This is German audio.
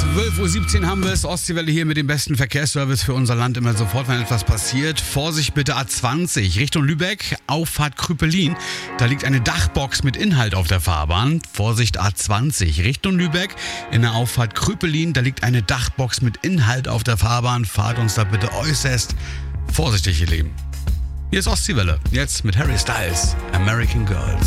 12:17 Uhr haben wir es. Ostseewelle hier mit dem besten Verkehrsservice für unser Land. Immer sofort, wenn etwas passiert. Vorsicht bitte A20 Richtung Lübeck, Auffahrt Krüppelin. Da liegt eine Dachbox mit Inhalt auf der Fahrbahn. Vorsicht A20 Richtung Lübeck, in der Auffahrt Krüppelin. Da liegt eine Dachbox mit Inhalt auf der Fahrbahn. Fahrt uns da bitte äußerst vorsichtig, ihr Lieben. Hier ist Ostseewelle. Jetzt mit Harry Styles, American Girls.